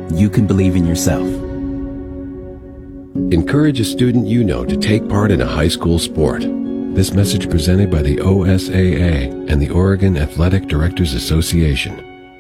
you can believe in yourself. Encourage a student you know to take part in a high school sport. This message presented by the OSAA and the Oregon Athletic Directors Association.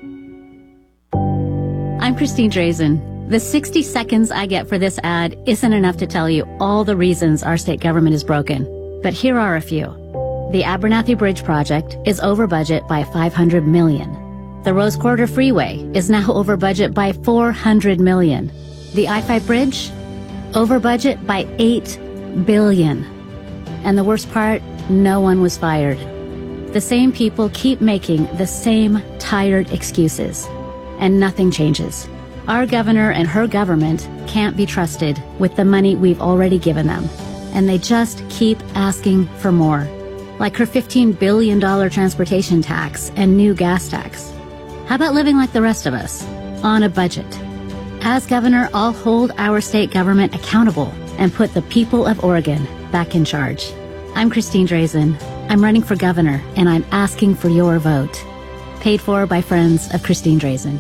I'm Christine Drazen. The 60 seconds I get for this ad isn't enough to tell you all the reasons our state government is broken. But here are a few. The Abernathy Bridge project is over budget by $500 million. The Rose Quarter Freeway is now over budget by $400 million. The I-5 bridge, over budget by $8 billion. And the worst part, no one was fired. The same people keep making the same tired excuses, and nothing changes. Our governor and her government can't be trusted with the money we've already given them, and they just keep asking for more. Like her $15 billion transportation tax and new gas tax. How about living like the rest of us, on a budget? As governor, I'll hold our state government accountable and put the people of Oregon back in charge. I'm Christine Drazen. I'm running for governor, and I'm asking for your vote. Paid for by friends of Christine Drazen.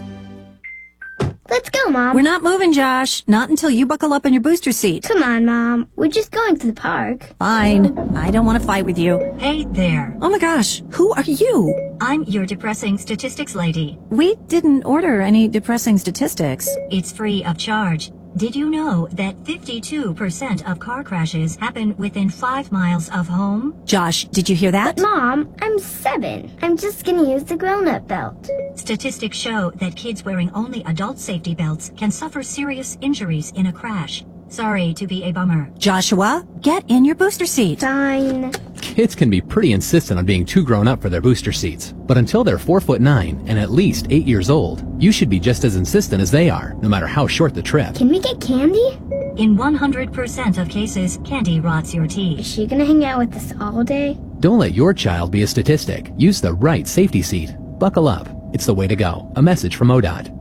Let's go, Mom. We're not moving, Josh. Not until you buckle up in your booster seat. Come on, Mom. We're just going to the park. Fine. I don't want to fight with you. Hey there. Oh my gosh, who are you? I'm your depressing statistics lady. We didn't order any depressing statistics. It's free of charge. Did you know that 52% of car crashes happen within 5 miles of home? Josh, did you hear that? But Mom, I'm 7. I'm just gonna use the grown-up belt. Statistics show that kids wearing only adult safety belts can suffer serious injuries in a crash. Sorry to be a bummer. Joshua, get in your booster seat. Fine. Kids can be pretty insistent on being too grown up for their booster seats. But until they're 4'9" and at least 8 years old, you should be just as insistent as they are, no matter how short the trip. Can we get candy? In 100% of cases, candy rots your teeth. Is she gonna hang out with us all day? Don't let your child be a statistic. Use the right safety seat. Buckle up. It's the way to go. A message from ODOT.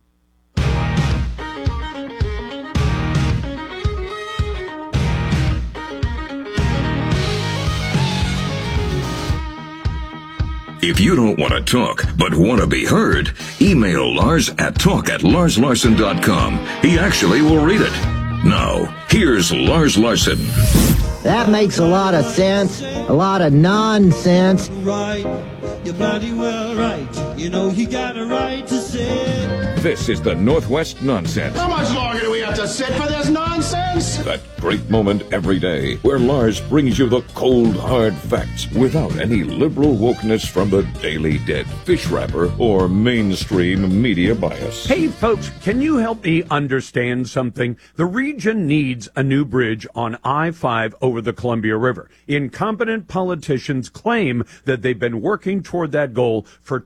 If you don't want to talk, but want to be heard, email Lars at talk@larslarson.com. He actually will read it. Now, here's Lars Larson. That makes a lot of sense. A lot of nonsense. Right, you're bloody well right. You know you got a right to say. This is the Northwest Nonsense. How much longer do we have to sit for this nonsense? That great moment every day where Lars brings you the cold, hard facts without any liberal wokeness from the Daily Dead, fish wrapper, or mainstream media bias. Hey, folks, can you help me understand something? The region needs a new bridge on I-5 over the Columbia River. Incompetent politicians claim that they've been working toward that goal for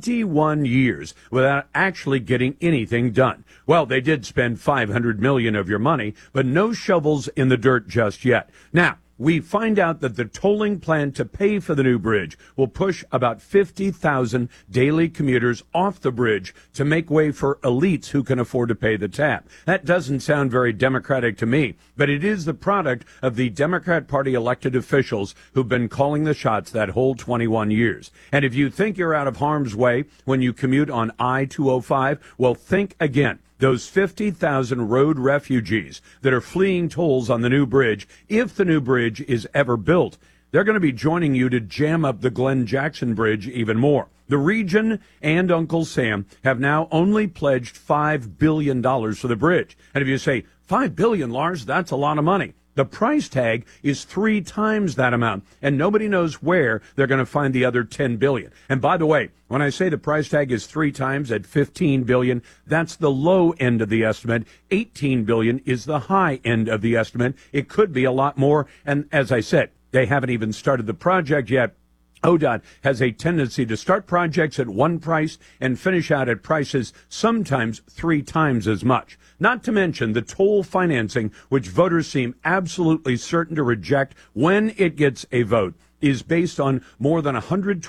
21 years without actually getting anything done. Well, they did spend $500 million of your money, but no shovels in the dirt just yet. Now, we find out that the tolling plan to pay for the new bridge will push about 50,000 daily commuters off the bridge to make way for elites who can afford to pay the tab. That doesn't sound very democratic to me, but it is the product of the Democrat Party elected officials who've been calling the shots that whole 21 years. And if you think you're out of harm's way when you commute on I-205, well, think again. Those 50,000 road refugees that are fleeing tolls on the new bridge, if the new bridge is ever built, they're going to be joining you to jam up the Glenn Jackson Bridge even more. The region and Uncle Sam have now only pledged $5 billion for the bridge. And if you say, $5 billion, Lars, that's a lot of money. The price tag is 3 times that amount, and nobody knows where they're going to find the other $10 billion. And by the way, when I say the price tag is 3 times at $15 billion, that's the low end of the estimate. $18 billion is the high end of the estimate. It could be a lot more. And as I said, they haven't even started the project yet. ODOT has a tendency to start projects at one price and finish out at prices sometimes 3 times as much. Not to mention the toll financing, which voters seem absolutely certain to reject when it gets a vote, is based on more than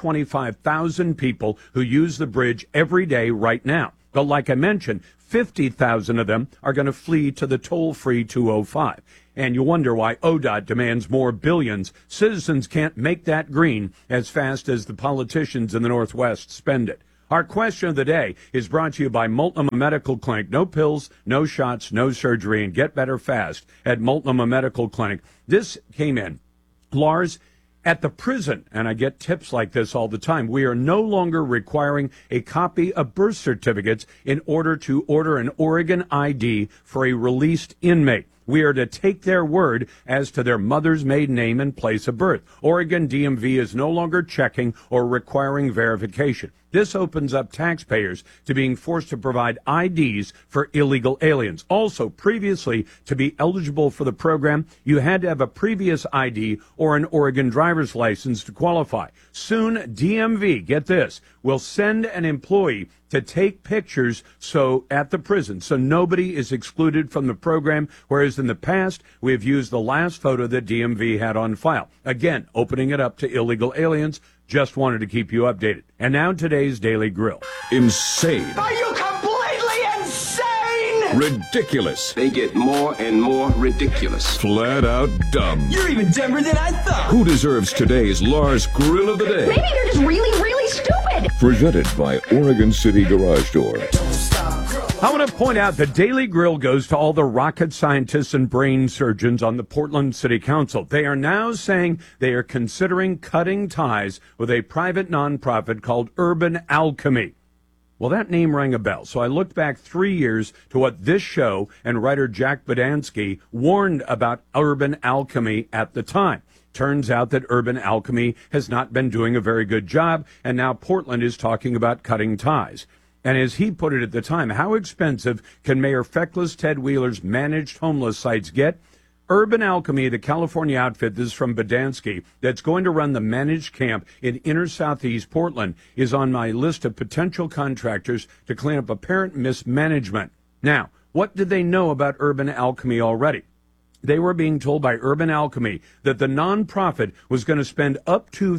125,000 people who use the bridge every day right now. But like I mentioned, 50,000 of them are going to flee to the toll-free 205. And you wonder why ODOT demands more billions. Citizens can't make that green as fast as the politicians in the Northwest spend it. Our question of the day is brought to you by Multnomah Medical Clinic. No pills, no shots, no surgery, and get better fast at Multnomah Medical Clinic. This came in. Lars, at the prison, and I get tips like this all the time, we are no longer requiring a copy of birth certificates in order to order an Oregon ID for a released inmate. We are to take their word as to their mother's maiden name and place of birth. Oregon DMV is no longer checking or requiring verification. This opens up taxpayers to being forced to provide IDs for illegal aliens. Also, previously, to be eligible for the program, you had to have a previous ID or an Oregon driver's license to qualify. Soon, DMV, get this, will send an employee to take pictures at the prison so nobody is excluded from the program, whereas in the past, we have used the last photo that DMV had on file. Again, opening it up to illegal aliens. Just wanted to keep you updated. And now today's Daily Grill. Insane. Are you completely insane? Ridiculous. They get more and more ridiculous. Flat out dumb. You're even dumber than I thought. Who deserves today's Lars Grill of the Day? Maybe they're just really, really stupid. Presented by Oregon City Garage Door. I want to point out the Daily Grill goes to all the rocket scientists and brain surgeons on the Portland City Council. They are now saying they are considering cutting ties with a private nonprofit called Urban Alchemy. Well, that name rang a bell, so I looked back 3 years to what this show and writer Jack Badansky warned about Urban Alchemy at the time. Turns out that Urban Alchemy has not been doing a very good job, and now Portland is talking about cutting ties. And as he put it at the time, how expensive can Mayor Feckless Ted Wheeler's managed homeless sites get? Urban Alchemy, the California outfit, this is from Badansky, that's going to run the managed camp in inner southeast Portland, is on my list of potential contractors to clean up apparent mismanagement. Now, what did they know about Urban Alchemy already? They were being told by Urban Alchemy that the nonprofit was going to spend up to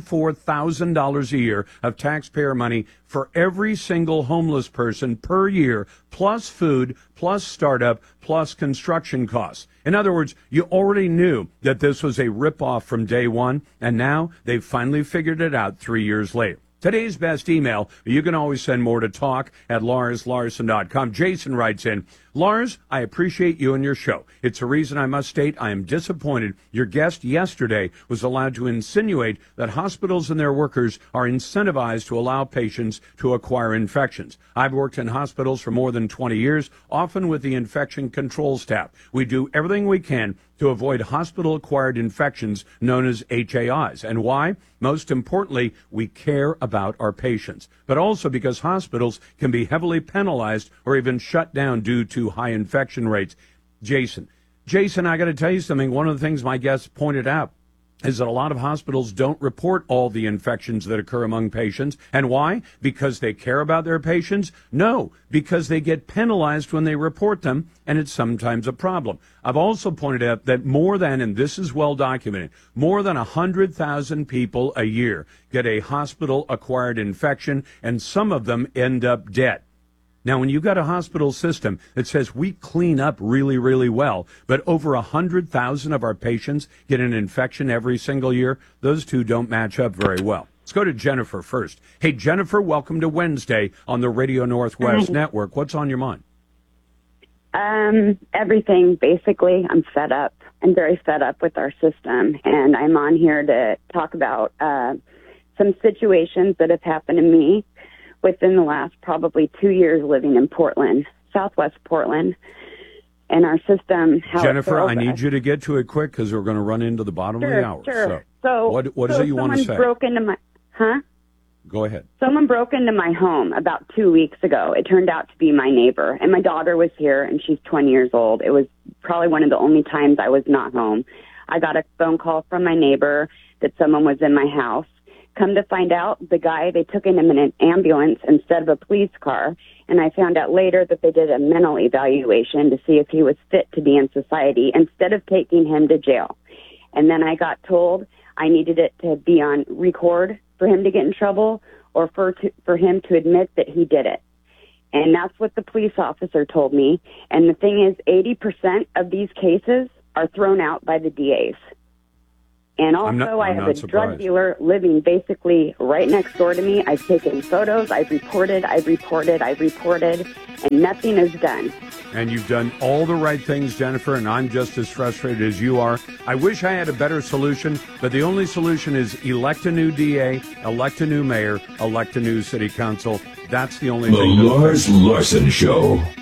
$34,000 a year of taxpayer money for every single homeless person per year, plus food, plus startup, plus construction costs. In other words, you already knew that this was a ripoff from day one, and now they've finally figured it out 3 years later. Today's best email, you can always send more to talk@LarsLarson.com. Jason writes in, Lars, I appreciate you and your show. It's a reason I must state I am disappointed your guest yesterday was allowed to insinuate that hospitals and their workers are incentivized to allow patients to acquire infections. I've worked in hospitals for more than 20 years, often with the infection control staff. We do everything we can to avoid hospital-acquired infections known as HAIs. And why? Most importantly, we care about our patients, but also because hospitals can be heavily penalized or even shut down due to high infection rates. Jason, I got to tell you something. One of the things my guest pointed out is that a lot of hospitals don't report all the infections that occur among patients. And why? Because they care about their patients? No, because they get penalized when they report them, and it's sometimes a problem. I've also pointed out that more than, and this is well documented, more than 100,000 people a year get a hospital-acquired infection, and some of them end up dead. Now, when you've got a hospital system that says we clean up really, really well, but over 100,000 of our patients get an infection every single year, those two don't match up very well. Let's go to Jennifer first. Hey, Jennifer, welcome to Wednesday on the Radio Northwest Network. What's on your mind? Everything, basically. I'm fed up. I'm very fed up with our system, and I'm on here to talk about some situations that have happened to me within the last probably 2 years living in Portland, Southwest Portland, and our system. Jennifer, I need you to get to it quick because we're going to run into the bottom of the hour. Sure. So what is it you want to say? Broke into my, Go ahead. Someone broke into my home about 2 weeks ago. It turned out to be my neighbor, and my daughter was here, and she's 20 years old. It was probably one of the only times I was not home. I got a phone call from my neighbor that someone was in my house. Come to find out, the guy, they took him in an ambulance instead of a police car, and I found out later that they did a mental evaluation to see if he was fit to be in society instead of taking him to jail. And then I got told I needed it to be on record for him to get in trouble or for him to admit that he did it. And that's what the police officer told me. And the thing is, 80% of these cases are thrown out by the DAs. And also, I have a drug dealer living basically right next door to me. I've taken photos, I've reported, and nothing is done. And you've done all the right things, Jennifer, and I'm just as frustrated as you are. I wish I had a better solution, but the only solution is elect a new DA, elect a new mayor, elect a new city council. That's the only thing. The Lars Larson Show.